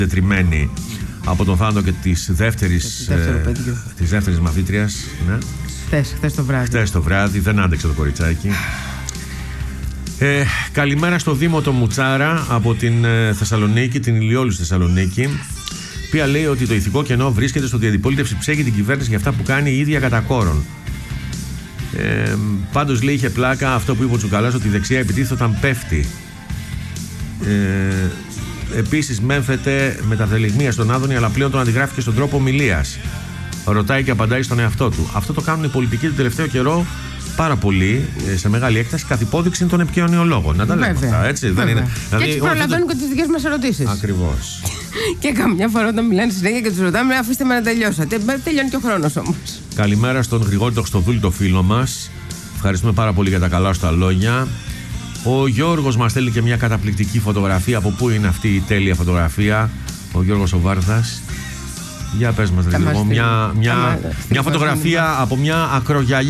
τετριμένη από τον θάνατο και της δεύτερης μαθήτριας. Ναι. Χθες το βράδυ, δεν άντεξε το κοριτσάκι. Καλημέρα στο Δήμο το Μουτσάρα από την Θεσσαλονίκη, την Ηλιόλους Θεσσαλονίκη, η οποία λέει ότι το ηθικό κενό βρίσκεται στο ότι η αντιπολίτευση ψέγει την κυβέρνηση για αυτά που κάνει η ίδια κατά κόρον. Πάντως λέει είχε πλάκα αυτό που είπε ο Τσουκαλάς, ότι η δεξιά επιτίθεται όταν πέφτει. Επίσης μέμφεται με τα θελιγμία στον Άδωνη, αλλά πλέον τον αντιγράφει και στον τρόπο ομιλίας. Ρωτάει και απαντάει στον εαυτό του. Αυτό το κάνουν οι πολιτικοί του τελευταίο καιρό πάρα πολύ, σε μεγάλη έκταση, καθ' υπόδειξη των επικοινωνιολόγων. Να τα λέμε αυτά, έτσι. Δεν είναι, και έτσι προλαβαίνουν και τις δικές μας ερωτήσεις. Ακριβώς. Και καμιά φορά όταν μιλάνε συνέχεια και τους ρωτάμε, αφήστε με να τελειώσατε. Τελειώνει και ο χρόνος όμως. Καλημέρα στον Γρηγόρη το Χρυστοδούλη, το φίλο μας. Ευχαριστούμε πάρα πολύ για τα καλά σου τα λόγια. Ο Γιώργος μας στέλνει και μια καταπληκτική φωτογραφία. Από πού είναι αυτή η τέλεια φωτογραφία? Ο Γιώργος ο Βάρδας. Για πες μας λίγο. Μια φωτογραφία από μια ακρογιαλιά